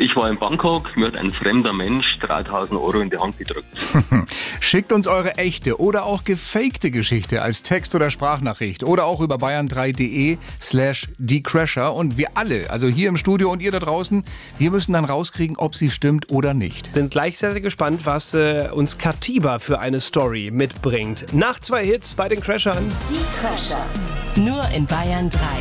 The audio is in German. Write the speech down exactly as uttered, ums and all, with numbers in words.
Ich war in Bangkok, mir hat ein fremder Mensch dreitausend Euro in die Hand gedrückt. Schickt uns eure echte oder auch gefakte Geschichte als Text- oder Sprachnachricht oder auch über bayern drei punkt de slash die Crasher. Und wir alle, also hier im Studio und ihr da draußen, wir müssen dann rauskriegen, ob sie stimmt oder nicht. Sind gleich sehr, sehr gespannt, was äh, uns Katiba für eine Story mitbringt. Nach zwei Hits bei den Crashern. Die Crasher. Nur in Bayern drei.